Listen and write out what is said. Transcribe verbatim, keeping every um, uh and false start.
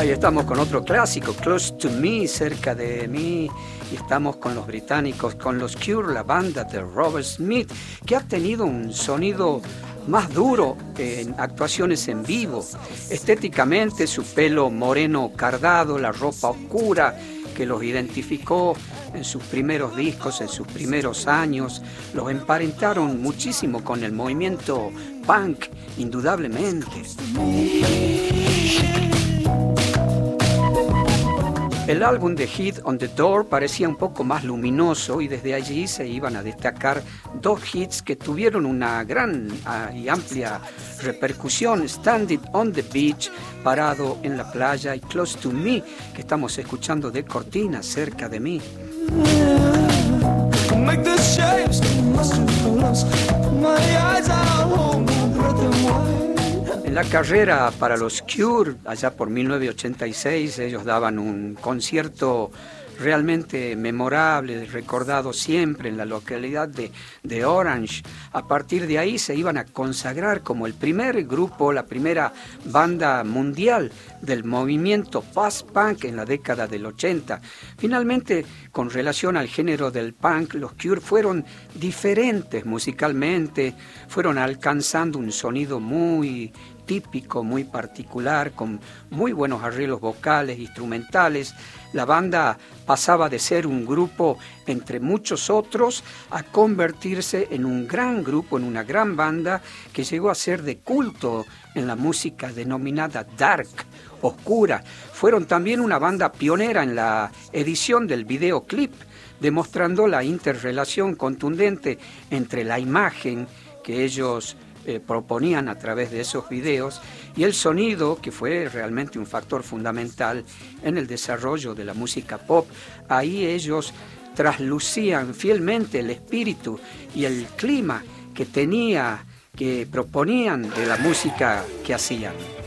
Ahí estamos con otro clásico, Close to Me, cerca de mí, y estamos con los británicos, con los Cure, la banda de Robert Smith, que ha tenido un sonido más duro en actuaciones en vivo. Estéticamente, su pelo moreno cardado, la ropa oscura que los identificó en sus primeros discos, en sus primeros años, los emparentaron muchísimo con el movimiento punk, indudablemente. El álbum de Hit on the Door parecía un poco más luminoso y desde allí se iban a destacar dos hits que tuvieron una gran uh, y amplia repercusión: Standing on the Beach, parado en la playa, y Close to Me, que estamos escuchando de cortina, cerca de mí. En la carrera para los Cure, allá por mil novecientos ochenta y seis, ellos daban un concierto realmente memorable, recordado siempre en la localidad de, de Orange. A partir de ahí se iban a consagrar como el primer grupo, la primera banda mundial del movimiento post-punk en la década del ochenta. Finalmente, con relación al género del punk, los Cure fueron diferentes musicalmente, fueron alcanzando un sonido muy típico, muy particular, con muy buenos arreglos vocales, instrumentales. La banda pasaba de ser un grupo entre muchos otros a convertirse en un gran grupo, en una gran banda que llegó a ser de culto en la música denominada dark, oscura. Fueron también una banda pionera en la edición del videoclip, demostrando la interrelación contundente entre la imagen que ellos Eh, proponían a través de esos videos y el sonido, que fue realmente un factor fundamental en el desarrollo de la música pop. Ahí ellos traslucían fielmente el espíritu y el clima que tenía, que proponían de la música que hacían.